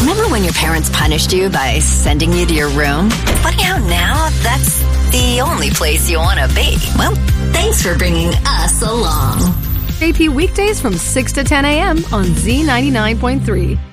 Remember when your parents punished you by sending you to your room? Funny how now that's the only place you want to be. Well, thanks for bringing us along. JP weekdays from 6 to 10 a.m. on Z99.3.